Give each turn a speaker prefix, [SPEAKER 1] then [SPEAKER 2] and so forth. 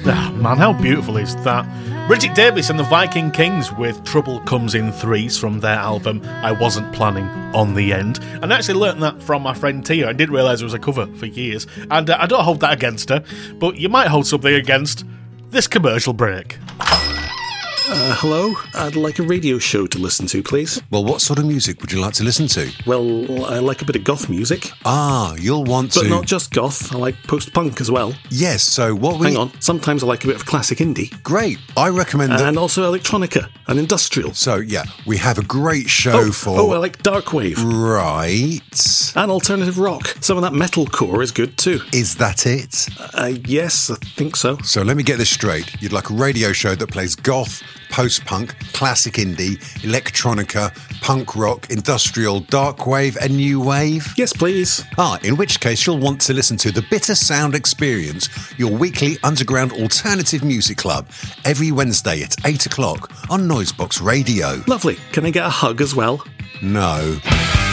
[SPEAKER 1] Ah, man, how beautiful is that? Bridget Davis and the Viking Kings with Trouble Comes in Threes from their album I Wasn't Planning on the End. And I actually learnt that from my friend Tia. I didn't realise it was a cover for years. And I don't hold that against her, but you might hold something against this commercial break.
[SPEAKER 2] Hello? I'd like a radio show to listen to, please.
[SPEAKER 3] Well, what sort of music would you like to listen to?
[SPEAKER 2] Well, I like a bit of goth music.
[SPEAKER 3] Ah, you'll want to...
[SPEAKER 2] But not just goth, I like post-punk as well.
[SPEAKER 3] Yes, so what we...
[SPEAKER 2] Hang on, sometimes I like a bit of classic indie.
[SPEAKER 3] Great, I recommend that...
[SPEAKER 2] And also electronica and industrial.
[SPEAKER 3] So, yeah, we have a great show for...
[SPEAKER 2] Oh, I like darkwave.
[SPEAKER 3] Right.
[SPEAKER 2] And alternative rock. Some of that metalcore is good too.
[SPEAKER 3] Is that it?
[SPEAKER 2] Yes, I think so.
[SPEAKER 3] So let me get this straight. You'd like a radio show that plays goth, post-punk, classic indie, electronica, punk rock, industrial, dark wave and new wave?
[SPEAKER 2] Yes, please.
[SPEAKER 3] In which case you'll want to listen to The Bitter Sound Experience, your weekly underground alternative music club, every Wednesday at 8 o'clock on Noisebox Radio.
[SPEAKER 2] Lovely. Can I get a hug as well?
[SPEAKER 3] No.